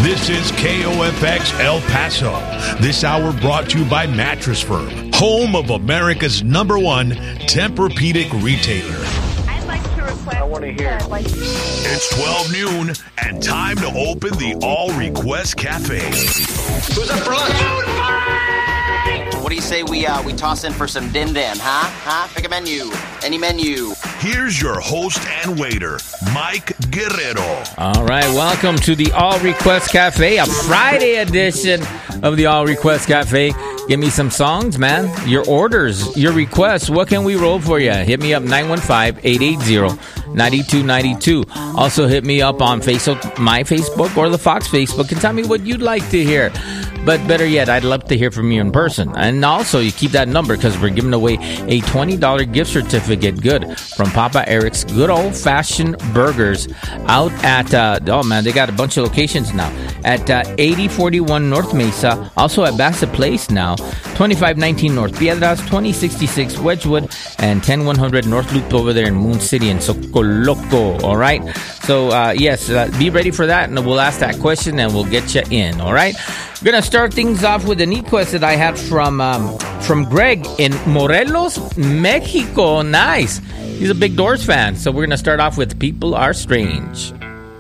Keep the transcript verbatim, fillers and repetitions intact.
This is K O F X El Paso. This hour brought to you by Mattress Firm, home of America's number one Tempur-Pedic retailer. I'd like to request. I want to hear. Like- It's twelve noon and time to open the All Request Cafe. Who's up for lunch? What do you say we uh, we toss in for some dim dim, huh? Huh? Pick a menu. Any menu. Here's your host and waiter, Mike Guerrero. All right, welcome to the All Request Cafe, a Friday edition of the All Request Cafe. Give me some songs, man. Your orders, your requests. What can we roll for you? Hit me up, nine one five, eight eight zero, nine two nine two. Also hit me up on Facebook, my Facebook or the Fox Facebook, and tell me what you'd like to hear. But better yet, I'd love to hear from you in person. And also, you keep that number because we're giving away a twenty dollars gift certificate good from Papa Eric's Good Old Fashioned Burgers out at, uh, oh man, they got a bunch of locations now. At uh, eighty forty-one North Mesa, also at Bassett Place now, twenty-five nineteen North Piedras, twenty sixty-six Wedgwood, and ten one hundred North Loop over there in Moon City in Socoloco, all right? So, uh, yes, uh, be ready for that, and we'll ask that question, and we'll get you in, all right? We're going to start things off with an e-quest that I had from um, from Greg in Morelos, Mexico. Nice. He's a big Doors fan. So we're going to start off with People Are Strange.